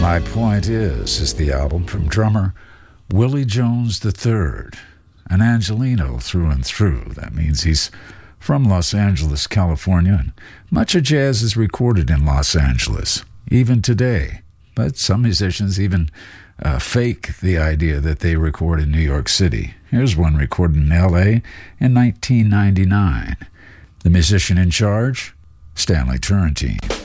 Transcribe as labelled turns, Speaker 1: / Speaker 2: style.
Speaker 1: My Point is the album from drummer Willie Jones III, an Angelino through and through. That means he's from Los Angeles, California, and much of jazz is recorded in Los Angeles, even today. But some musicians even fake the idea that they record in New York City. Here's one recorded in L.A. in 1999. The musician in charge, Stanley Turrentine.